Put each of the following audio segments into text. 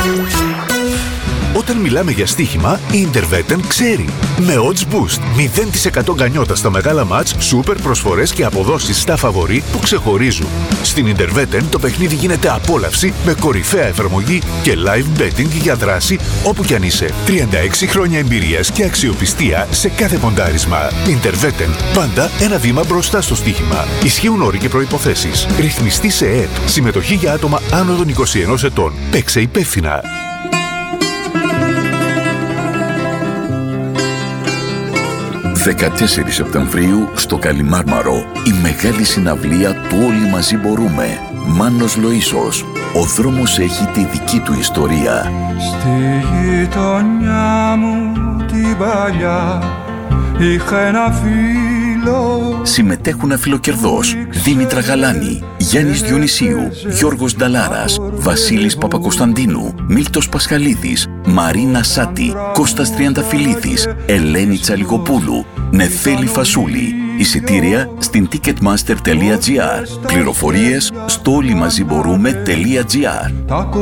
Όταν μιλάμε για στοίχημα, η Interveten ξέρει. Με Odds Boost, 0% γκανιότα στα μεγάλα μάτς, σούπερ προσφορές και αποδόσεις στα φαβορί που ξεχωρίζουν. Στην Interveten το παιχνίδι γίνεται απόλαυση με κορυφαία εφαρμογή και live betting για δράση όπου κι αν είσαι. 36 χρόνια εμπειρίας και αξιοπιστία σε κάθε ποντάρισμα. Interveten, πάντα ένα βήμα μπροστά στο στοίχημα. Ισχύουν όροι και προϋποθέσεις. Ρυθμιστή σε ΕΕΠ. Συμμετοχή για άτομα άνω των 21 ετών. Παίξε υπεύθυνα. 14 Σεπτεμβρίου στο Καλιμάρμαρο, η μεγάλη συναυλία του «Όλοι μαζί μπορούμε». Μάνος Λοΐσος. Ο δρόμος έχει τη δική του ιστορία. Στη γειτονιά μου την παλιά είχα ένα φίλο. Συμμετέχουν Αφιλοκερδός, Δήμητρα Γαλάνη, Γιάννης Διονυσίου, Γιώργος Νταλάρας, Βασίλης Παπακοσταντίνου, Μίλτος Πασχαλίδης, Μαρίνα Σάτη, Κώστας Τριανταφυλλίδης, Ελένη Τσαλιγοπούλου, Νεφέλη Φασούλη. Εισιτήρια στην ticketmaster.gr. Πληροφορίες στο όλοιμαζιμπορούμε.gr.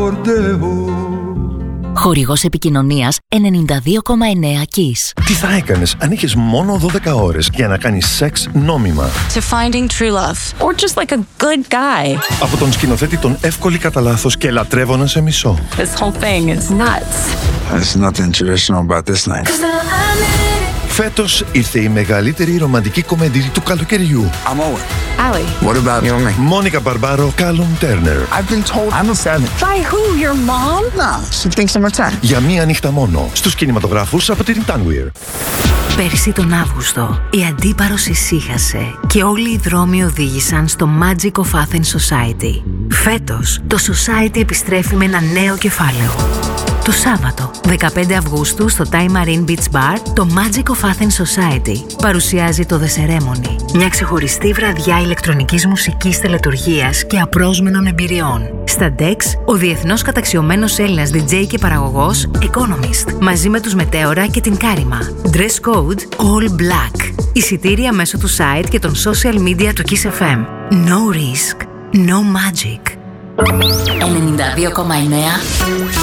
Χορηγός επικοινωνίας 92,9 Kiss. Τι θα έκανες αν είχες μόνο 12 ώρες για να κάνεις σεξ νόμιμα? To finding true love, or just like a good guy. Από τον σκηνοθέτη των Εύκολοι κατά λάθος και Λατρεύω να σε μισώ. This whole thing is nuts. There's nothing traditional about this night. Φέτος ήρθε η μεγαλύτερη ρομαντική κομμέντη του καλοκαιριού. I'm Owen. Allie. What about you and me? Μόνικα Μπαρμπάρο, Κάλουμ Τέρνερ. I've been told I'm a 7. By who? Your mom? No, she thinks I'm a 10. Για μία νύχτα μόνο, στους κινηματογράφους από την Tanweer. Πέρσι τον Αύγουστο, η Αντίπαρος ησύχασε και όλοι οι δρόμοι οδήγησαν στο Magic of Athens Society. Φέτος, το Society επιστρέφει με ένα νέο κεφάλαιο. Το Σάββατο, 15 Αυγούστου, στο Thai Marine Beach Bar, το Magic of Athens Society παρουσιάζει το The Ceremony, μια ξεχωριστή βραδιά ηλεκτρονικής μουσικής, τελετουργίας και απρόσμενων εμπειριών. Στα Dex, ο διεθνώς καταξιωμένος Έλληνας DJ και παραγωγός Economist, μαζί με τους Μετέωρα και την Κάριμα. Dress code All Black. Εισιτήρια μέσω του site και των social media του Kiss FM. No risk, no magic. 92,9